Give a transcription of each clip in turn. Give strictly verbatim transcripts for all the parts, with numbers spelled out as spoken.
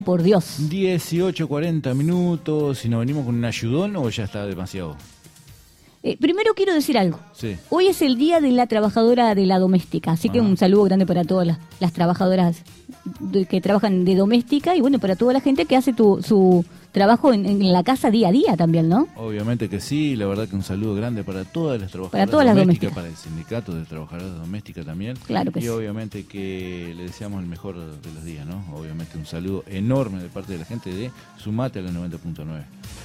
Por Dios. dieciocho cuarenta minutos. ¿Y nos venimos con un ayudón o ya está demasiado? Eh, primero quiero decir algo. Sí. Hoy es el día de la trabajadora de la doméstica, así que Ajá. un saludo grande para todas las, las trabajadoras de, que trabajan de doméstica y bueno, para toda la gente que hace tu, su trabajo en, en la casa día a día también, ¿no? Obviamente que sí, la verdad que un saludo grande para todas las trabajadoras Para todas las domésticas, domésticas. para el sindicato de trabajadoras domésticas también. Claro que y sí. obviamente que le deseamos el mejor de los días, ¿no? Obviamente un saludo enorme de parte de la gente de Sumate a la noventa punto nueve.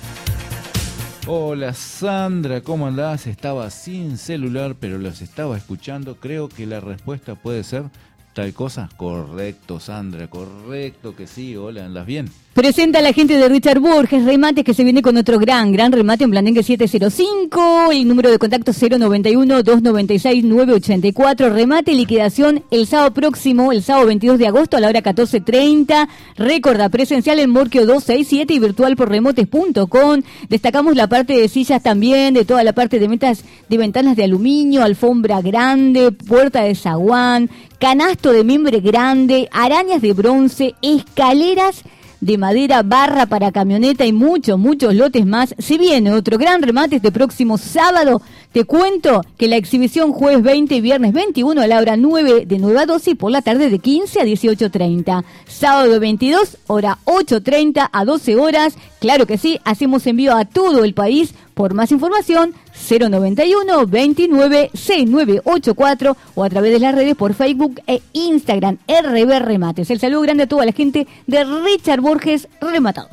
Hola Sandra, ¿cómo andás? Estaba sin celular, pero los estaba escuchando. Creo que la respuesta puede ser tal cosa. Correcto, Sandra, correcto que sí. Hola, ¿andás bien? Presenta a la gente de Richard Borges Remates, que se viene con otro gran, gran remate en Blandengue siete cero cinco, el número de contacto cero noventa y uno, doscientos noventa y seis, novecientos ochenta y cuatro, remate y liquidación el sábado próximo, el sábado veintidós de agosto a la hora catorce treinta, recorda presencial en Morquio doscientos sesenta y siete y virtual por remotes punto com. Destacamos la parte de sillas también, de toda la parte de metas de ventanas de aluminio, alfombra grande, puerta de zaguán, canasto de mimbre grande, arañas de bronce, escaleras de madera, barra para camioneta y muchos, muchos lotes más. Se viene otro gran remate este próximo sábado. Te cuento que la exhibición jueves veinte y viernes veintiuno a la hora nueve, de nueve a doce y por la tarde de quince a dieciocho treinta. Sábado veintidós, hora ocho treinta a doce horas. Claro que sí, hacemos envío a todo el país. Por más información, cero noventa y uno, veintinueve, sesenta y nueve ochenta y cuatro o a través de las redes por Facebook e Instagram, R B Remates. El saludo grande a toda la gente de Richard Borges Rematador.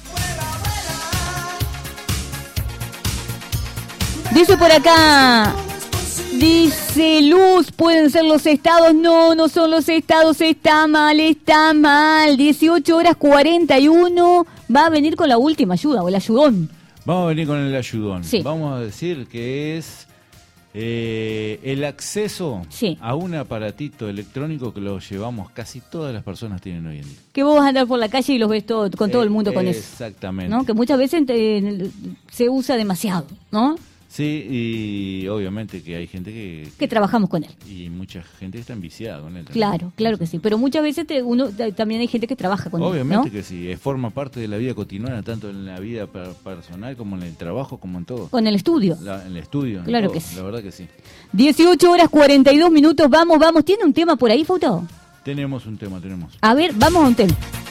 Dice por acá, dice Luz, ¿pueden ser los estados? No, no son los estados, está mal, está mal. dieciocho horas cuarenta y uno, va a venir con la última ayuda o el ayudón. Vamos a venir con el ayudón. Sí. Vamos a decir que es eh, el acceso sí. a un aparatito electrónico que lo llevamos, casi todas las personas tienen hoy en día. Que vos vas a andar por la calle y los ves todo, con todo el mundo eh, con eso. Exactamente. ¿No? Que muchas veces eh, se usa demasiado, ¿no? Sí, y obviamente que hay gente que... Que trabajamos con él. Y mucha gente está enviciada con él. También. Claro, claro que sí. Pero muchas veces te, uno también hay gente que trabaja con obviamente él, ¿no? que sí, forma parte de la vida cotidiana, tanto en la vida per- personal como en el trabajo, como en todo. Con el estudio. La, en el estudio. Claro todo, que sí. La verdad que sí. dieciocho horas cuarenta y dos minutos, vamos, vamos. ¿Tiene un tema por ahí, Fauto? Tenemos un tema, tenemos. A ver, vamos a un tema.